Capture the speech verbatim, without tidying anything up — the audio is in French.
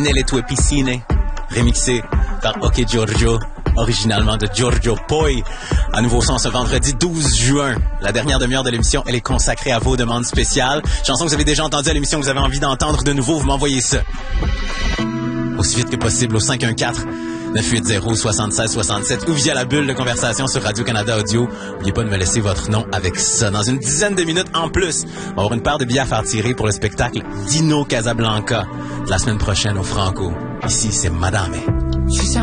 Nelle tue piscine, remixé par Ok Giorgio, originalement de Giorgio Poi. À nouveau son ce vendredi douze juin. La dernière demi-heure de l'émission, elle est consacrée à vos demandes spéciales. Chanson que vous avez déjà entendues à l'émission, que vous avez envie d'entendre de nouveau, vous m'envoyez ça. Aussi vite que possible au cinq un quatre, neuf huit zéro, six six six sept ou via la bulle de conversation sur Radio-Canada Audio. N'oubliez pas de me laisser votre nom avec ça. Dans une dizaine de minutes en plus, on va avoir une paire de billets à faire tirer pour le spectacle Dino Casablanca de la semaine prochaine au Franco. Ici, c'est Madame.